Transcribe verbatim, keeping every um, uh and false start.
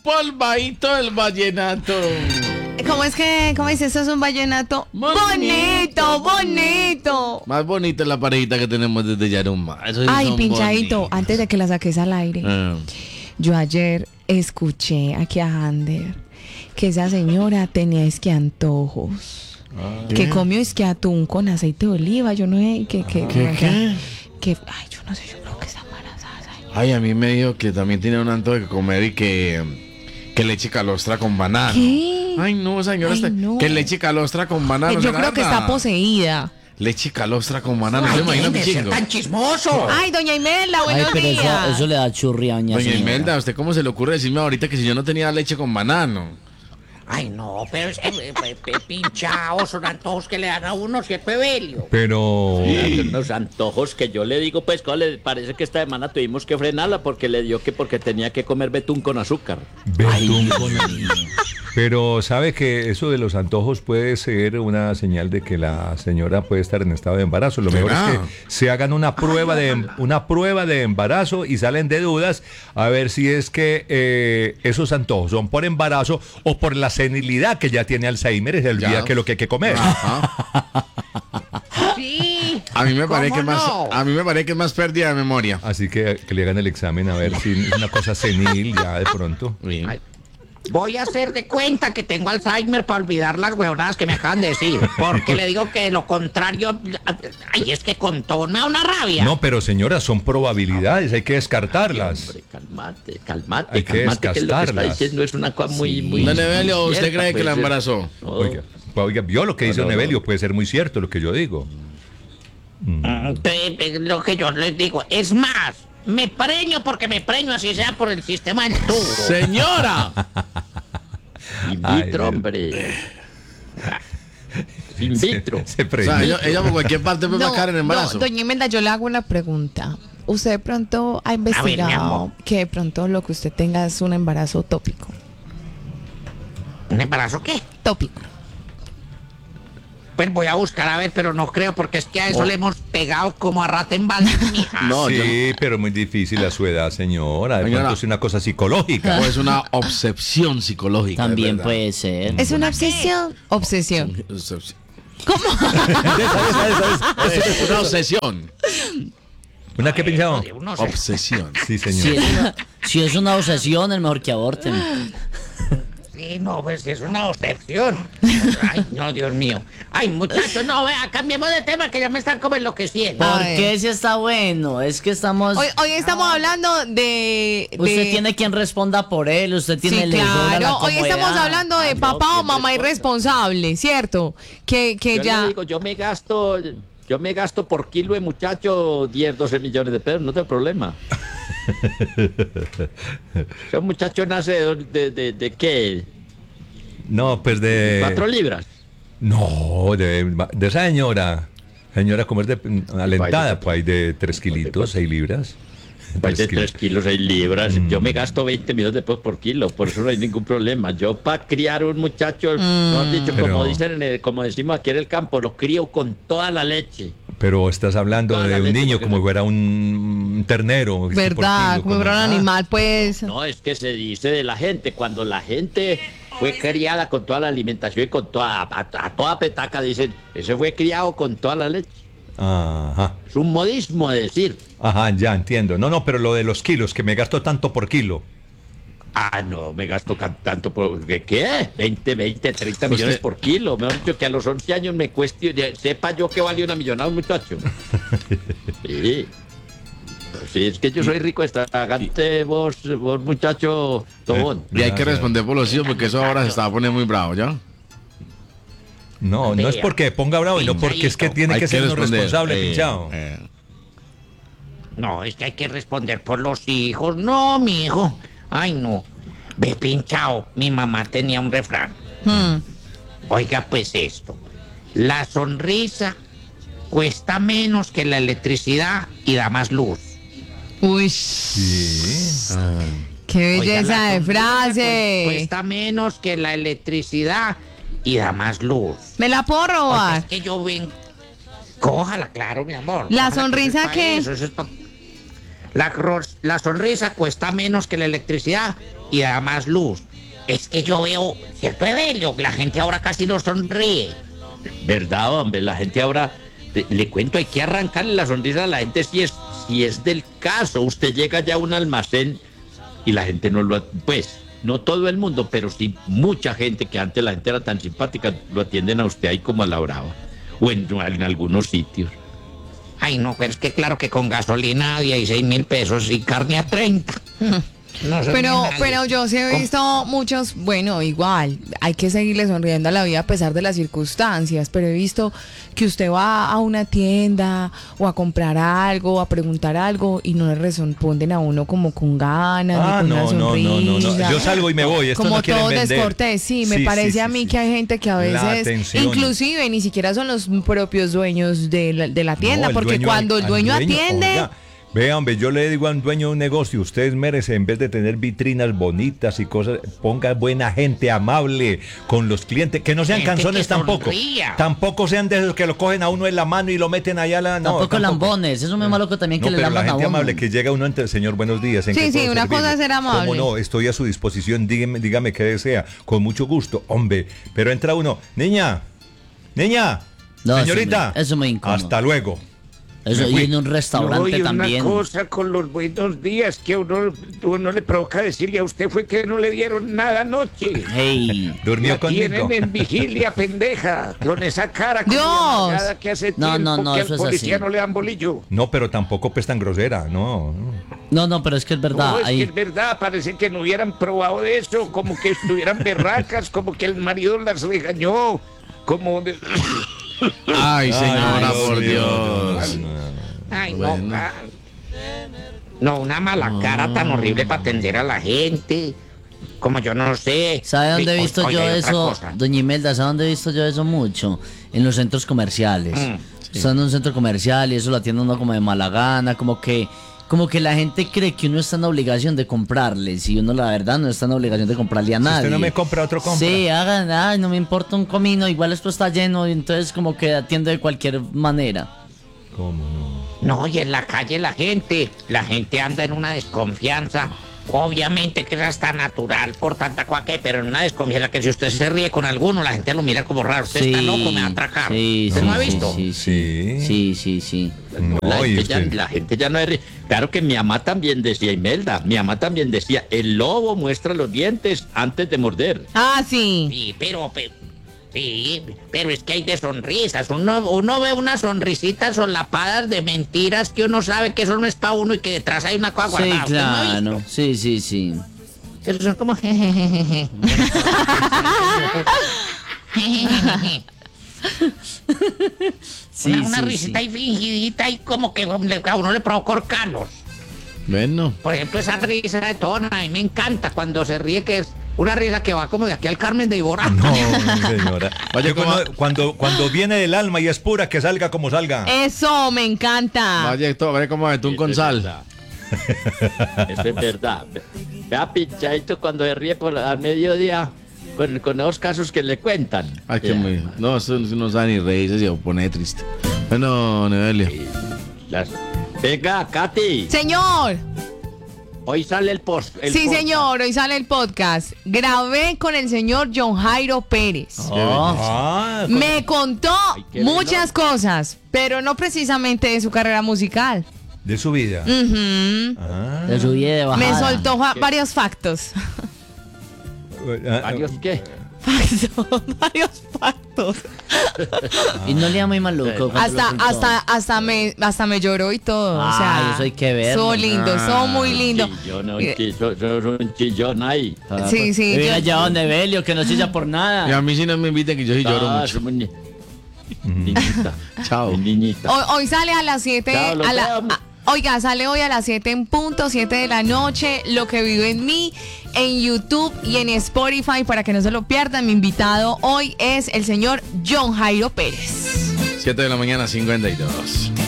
polvadito del vallenato. ¿Cómo es que, cómo dice, eso es un vallenato? Bonito, bonito. Más bonita es la parejita que tenemos desde Yaruma. Ay, pinchadito, bonitos. Antes de que la saques al aire. Ah. Yo ayer escuché aquí a Ander que esa señora tenía es que antojos. Ah, que comió es que atún con aceite de oliva. Yo no sé, que, que, ¿Qué, que, qué? que, ay, yo no sé, yo creo que está embarazada. Ay, a mí me dijo que también tiene un antojo de comer y que, que leche calostra con banano. ¿Qué? Ay, no, señora, Ay, no. que leche calostra con banano. Yo creo que está poseída. Leche calostra con banano. ¿Se imagina mi chingo? ¡Tan chismoso! Ay, doña Imelda, buenos Ay, pero días. Eso, eso le da churria, doña Doña señora. Imelda, ¿a usted cómo se le ocurre decirme ahorita que si yo no tenía leche con banano? Ay, no, pero es que eh, eh, pinchados son antojos que le dan a uno, ¿cierto, Evelio? Pero... Sí. Unos antojos que yo le digo, pues, le parece que esta semana tuvimos que frenarla porque le dio que porque tenía que comer betún con azúcar. Betún con azúcar. Pero sabe que eso de los antojos puede ser una señal de que la señora puede estar en estado de embarazo. Lo mejor es que se hagan una prueba de una prueba de embarazo y salen de dudas a ver si es que eh, esos antojos son por embarazo o por la senilidad que ya tiene Alzheimer y se olvida que es lo que hay que comer. Ajá. Sí. A mí me parece que más no? a mí me parece que es más pérdida de memoria. Así que que le hagan el examen a ver si es una cosa senil ya de pronto. Bien. Ay. Voy a hacer de cuenta que tengo Alzheimer para olvidar las huevonadas que me acaban de decir. Porque le digo que lo contrario... Ay, es que con todo me da una rabia. No, pero señora, son probabilidades, hay que descartarlas. Ay, hombre, calmate, calmate, hay que calmate, que lo que está diciendo es una cosa muy... Sí. muy Don Evelio, ¿usted cierta, cree que la ser. embarazó? No. Oiga, oiga, vio lo que dice No, no, Don Evelio, no. puede ser muy cierto lo que yo digo. Mm, lo que yo les digo, es más, me preño porque me preño, así sea por el sistema del tubo. ¡Señora! In Ay, vitro, hombre. In vitro. Se, se O preñó. sea, ella, ella por cualquier parte puede marcar en embarazo. No, doña Imelda, yo le hago una pregunta. ¿Usted de pronto ha ver, mi investigado amor. que de pronto lo que usted tenga es un embarazo tópico? ¿Un embarazo qué? Tópico. Pues voy a buscar a ver, pero no creo, porque es que a eso Oh. le hemos pegado como a rata en balde, mija. No, yo Sí, pero muy difícil a su edad, señora. De Señora. pronto es una cosa psicológica. O es una obsesión psicológica. También es verdad. puede ser. ¿Es una obsesión? Obsesión. Obsesión. ¿Cómo? Es una obsesión. ¿Una qué pensado? De uno se- Obsesión. Sí, Si señor. es, una, si es una obsesión, es mejor que aborten. Sí, no, pues es una obsesión. Ay, no, Dios mío. Ay, muchachos, no, vea, cambiemos de tema que ya me están como enloqueciendo. ¿Por A ver. qué si está bueno? Es que estamos... Hoy, hoy estamos hablando de... de- Usted tiene quien responda por él, usted tiene Sí, el derecho a la claro. Hoy comodidad. estamos hablando de Ah, no, papá o ¿quién mamá responde? irresponsable, ¿cierto? Que, que Yo ya... le digo, yo me gasto, yo me gasto por kilo de muchacho diez, doce millones de pesos, no tengo problema. Ese muchacho nace de, de, de, de qué? No, pues de... ¿Cuatro libras? No, de, de esa señora. Señora, como es de alentada, Vaya. pues hay de tres kilitos, seis libras. Pues de tres kilos, seis libras. Mm. Yo me gasto veinte millones de pesos por kilo, por eso no hay ningún problema. Yo para criar un muchacho, no has dicho, Pero- como dicen, en el- como decimos aquí en el campo, lo crío con toda la leche. Pero estás hablando Toda de la un leche, niño porque como no- fuera un ternero. ¿Verdad? por kilo, Como era un ah. animal, pues... No, es que se dice de la gente, cuando la gente fue criada con toda la alimentación y con toda, a, a toda petaca, dicen, ese fue criado con toda la leche. Ajá. Es un modismo de decir. Ajá, ya entiendo. No, no, pero lo de los kilos, que me gasto tanto por kilo. Ah, no, me gasto can- tanto por... ¿Qué? qué? veinte, veinte, treinta Usted- millones por kilo. Mejor dicho, que a los once años me cueste... de- Sepa yo que vale una millonada un muchacho. Sí. Sí, es que yo soy rico extravagante, vos, vos muchacho Tobón. Y hay que responder por los hijos porque eso ahora se estaba poniendo muy bravo, ¿ya? No, no es Vea. porque ponga bravo, sino porque es que tiene Hay que ser uno responder. responsable, Eh, pinchado. eh. No, es que hay que responder por los hijos. No, mi hijo. Ay, no. Ve, pinchao. Mi mamá tenía un refrán. hmm. Oiga, pues esto. La sonrisa cuesta menos que la electricidad y da más luz. Uy, Sí. qué Oiga, belleza la de sonrisa frase. cu- Cuesta menos que la electricidad y da más luz. ¿Me la puedo Porque robar? es que yo ven. Cójala, claro, mi amor. ¿La Cójala, que sonrisa eso es pa' qué? eso, eso es pa- La, ros- la sonrisa cuesta menos que la electricidad y da más luz. Es que yo veo, ¿cierto, Evelio? La gente ahora casi no sonríe. ¿Verdad, hombre? La gente ahora, le, le cuento, hay que arrancarle la sonrisa a la gente si es, si es del caso. Usted llega ya a un almacén y la gente no lo... Pues, no todo el mundo, pero sí mucha gente, que antes la gente era tan simpática, lo atienden a usted ahí como a la brava. O en, en algunos sitios. Ay, no, pero es que claro que con gasolina a dieciséis mil pesos y carne a treinta. No sé Pero, ni nadie. pero yo sí he visto muchos, bueno, igual, hay que seguirle sonriendo a la vida a pesar de las circunstancias, pero he visto que usted va a una tienda o a comprar algo, a preguntar algo y no le responden a uno como con ganas, Ah, ni con no, una no, no, no, no. sonrisa. Yo salgo y me voy. Esto Como no quieren todo vender. descortés, sí, me Sí, parece sí, a sí, mí sí. que hay gente que a La veces, atención. inclusive ni siquiera son los propios dueños de la, de la tienda, No, el porque dueño- cuando el al dueño, atiende... oiga, vea, hombre, yo le digo a un dueño de un negocio, ustedes merecen, en vez de tener vitrinas bonitas y cosas, ponga buena gente, amable con los clientes, que no sean Gente canzones que tampoco. sonría. Tampoco sean de esos que lo cogen a uno en la mano y lo meten allá a la... No, Tampoco lambones, eso me malo que también que No, le pero la lamban a gente uno. amable que llega uno entre, señor, buenos días. ¿en Sí, qué sí, puedo una servirle? cosa es ser amable. ¿Cómo no? Estoy a su disposición, dígame, dígame qué desea, con mucho gusto, hombre. Pero entra uno, niña, niña, No, eso señorita, me- eso me incómodo. hasta luego. Eso, Me y fui. en un restaurante No, y también. una cosa con los buenos días que uno, uno le provoca decirle a usted fue que no le dieron nada anoche. Hey. Durmió La conmigo. tienen en vigilia, pendeja, con esa cara como Dios. amargada que hace No, tiempo no, no, que eso al es policía así. no le dan bolillo. No, pero tampoco pues tan grosera, no. no. No, no, pero es que es verdad. No, es ahí- que es verdad, parece que no hubieran probado de eso, como que estuvieran berracas, como que el marido las regañó, como... de- Ay, señora, Ay, por mío, Dios. no, no. Ay, no, Bueno. ca- no, una mala cara tan horrible para atender a la gente. Como yo no sé. ¿Sabe dónde he Oye, visto oye, yo otra eso, cosa. doña Imelda? ¿Sabe dónde he visto yo eso mucho? En los centros comerciales. Mm, Están en un centro comercial y eso lo atiende uno como de mala gana, como que, como que la gente cree que uno está en obligación de comprarles y uno la verdad no está en obligación de comprarle a Si nadie. usted no me compra, otro compra. Sí, hagan, ay, no me importa un comino, igual esto está lleno y entonces como que atiende de cualquier manera. ¿Cómo no? No, y en la calle la gente, la gente anda en una desconfianza. Obviamente que es hasta natural por tanta cuaque, pero en una desconfianza que si usted se ríe con alguno, la gente lo mira como raro. Usted está loco, me va a atracar. Sí, ¿Usted sí, no ha sí, visto? Sí, sí, Sí. sí, sí, sí. No, la, y gente ya, usted- la gente ya no es... ri- Claro que mi mamá también decía, Imelda, mi mamá también decía, el lobo muestra los dientes antes de morder. Ah, sí. Sí, pero, pe- sí, pero es que hay de sonrisas. Uno, uno ve unas sonrisitas solapadas de mentiras que uno sabe que eso no es para uno y que detrás hay una cosa Sí, guardada. ¿Usted no ha visto? claro. Sí, sí, sí. Eso son como jejejeje. Sí, una una sí, risita sí. ahí fingidita y como que le- a uno le provoca horcanos. Bueno. Por ejemplo, esa risa de Tona, a mí me encanta cuando se ríe, que es una risa que va como de aquí al Carmen de Iborra. No, señora. Vaya, Yo ¿cómo- cuando, cuando, cuando viene del alma y es pura, que salga como salga. Eso, me encanta. Vaya, esto, a ver cómo betún Eso con es sal. verdad. Eso es verdad. Vea, pinchadito cuando se ríe por al mediodía con, con los casos que le cuentan. Ay, que Ya. muy. No, eso no sabe ni reírse, se pone triste. Bueno, Nevelio. Las- Venga, Katy, Señor. hoy sale el post. el Sí, podcast. señor, hoy sale el podcast. Grabé con el señor John Jairo Pérez. Oh, Ah, Me contó Ay, qué muchas cosas, pero no precisamente de su carrera musical. de su vida. Ujú. Ah. le subí de bajada. Me soltó fa- varios factos. Ah, ¿Varios qué? Factos, varios factos. Y no le da muy maluco. cuando Hasta, lo contó. hasta, hasta me, hasta me lloró y todo. o sea, Ay, eso hay que verlo. Son lindos, son muy lindos. Chillón, un chillón, son un chillón ahí. Ah, Sí, pues, sí, Mira yo- ya donde Belio, que no chilla por Y a nada. mí sí no me inviten, que yo sí lloro Ah, mucho. somos ni- Niñita. Chao. Niñita. Hoy, hoy sale a las siete. Chao, los a la- veo. a- oiga, sale hoy a las siete en punto, siete de la noche. Lo que vive en mí, en YouTube y en Spotify, para que no se lo pierdan. Mi invitado hoy es el señor John Jairo Pérez. siete de la mañana, cincuenta y dos.